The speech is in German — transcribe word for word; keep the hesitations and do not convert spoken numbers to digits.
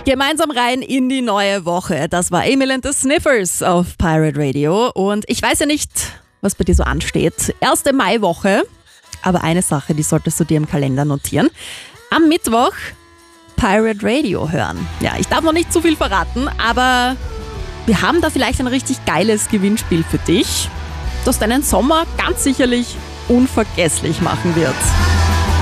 Gemeinsam rein in die neue Woche. Das war Emil and the Sniffers auf Pirate Radio. Und ich weiß ja nicht, was bei dir so ansteht. Erste Maiwoche. Aber eine Sache, die solltest du dir im Kalender notieren. Am Mittwoch Pirate Radio hören. Ja, ich darf noch nicht zu viel verraten, aber wir haben da vielleicht ein richtig geiles Gewinnspiel für dich, das deinen Sommer ganz sicherlich unvergesslich machen wird.